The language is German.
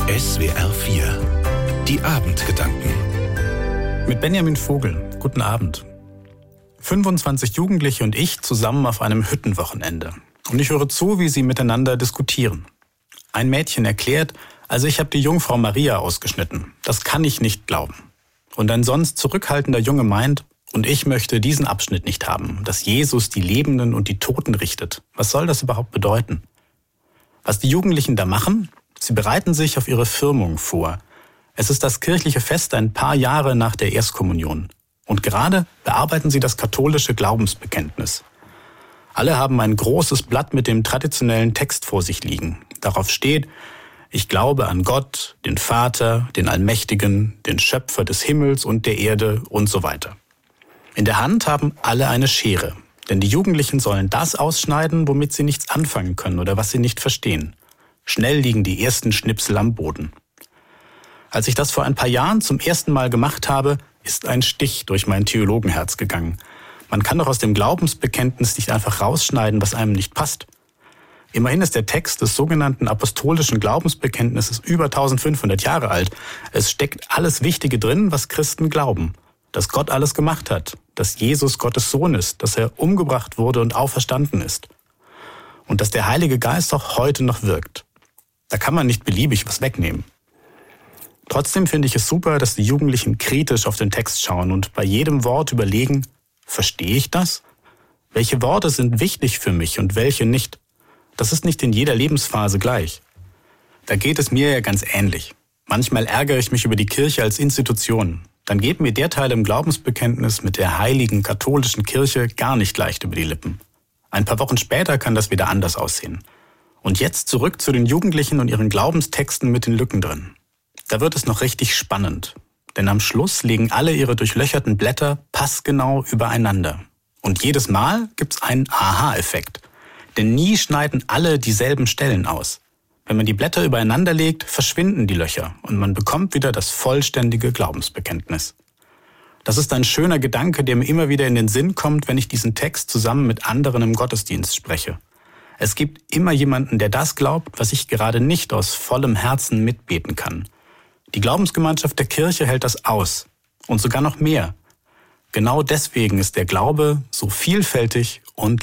SWR 4. Die Abendgedanken. Mit Benjamin Vogel. Guten Abend. 25 Jugendliche und ich zusammen auf einem Hüttenwochenende. Und ich höre zu, wie sie miteinander diskutieren. Ein Mädchen erklärt, also ich habe die Jungfrau Maria ausgeschnitten. Das kann ich nicht glauben. Und ein sonst zurückhaltender Junge meint, und ich möchte diesen Abschnitt nicht haben, dass Jesus die Lebenden und die Toten richtet. Was soll das überhaupt bedeuten? Was die Jugendlichen da machen? Sie bereiten sich auf ihre Firmung vor. Es ist das kirchliche Fest ein paar Jahre nach der Erstkommunion. Und gerade bearbeiten sie das katholische Glaubensbekenntnis. Alle haben ein großes Blatt mit dem traditionellen Text vor sich liegen. Darauf steht: Ich glaube an Gott, den Vater, den Allmächtigen, den Schöpfer des Himmels und der Erde und so weiter. In der Hand haben alle eine Schere, denn die Jugendlichen sollen das ausschneiden, womit sie nichts anfangen können oder was sie nicht verstehen. Schnell liegen die ersten Schnipsel am Boden. Als ich das vor ein paar Jahren zum ersten Mal gemacht habe, ist ein Stich durch mein Theologenherz gegangen. Man kann doch aus dem Glaubensbekenntnis nicht einfach rausschneiden, was einem nicht passt. Immerhin ist der Text des sogenannten apostolischen Glaubensbekenntnisses über 1500 Jahre alt. Es steckt alles Wichtige drin, was Christen glauben. Dass Gott alles gemacht hat, dass Jesus Gottes Sohn ist, dass er umgebracht wurde und auferstanden ist. Und dass der Heilige Geist auch heute noch wirkt. Da kann man nicht beliebig was wegnehmen. Trotzdem finde ich es super, dass die Jugendlichen kritisch auf den Text schauen und bei jedem Wort überlegen, verstehe ich das? Welche Worte sind wichtig für mich und welche nicht? Das ist nicht in jeder Lebensphase gleich. Da geht es mir ja ganz ähnlich. Manchmal ärgere ich mich über die Kirche als Institution. Dann geht mir der Teil im Glaubensbekenntnis mit der heiligen katholischen Kirche gar nicht leicht über die Lippen. Ein paar Wochen später kann das wieder anders aussehen. Und jetzt zurück zu den Jugendlichen und ihren Glaubenstexten mit den Lücken drin. Da wird es noch richtig spannend. Denn am Schluss liegen alle ihre durchlöcherten Blätter passgenau übereinander. Und jedes Mal gibt's einen Aha-Effekt. Denn nie schneiden alle dieselben Stellen aus. Wenn man die Blätter übereinander legt, verschwinden die Löcher und man bekommt wieder das vollständige Glaubensbekenntnis. Das ist ein schöner Gedanke, der mir immer wieder in den Sinn kommt, wenn ich diesen Text zusammen mit anderen im Gottesdienst spreche. Es gibt immer jemanden, der das glaubt, was ich gerade nicht aus vollem Herzen mitbeten kann. Die Glaubensgemeinschaft der Kirche hält das aus und sogar noch mehr. Genau deswegen ist der Glaube so vielfältig und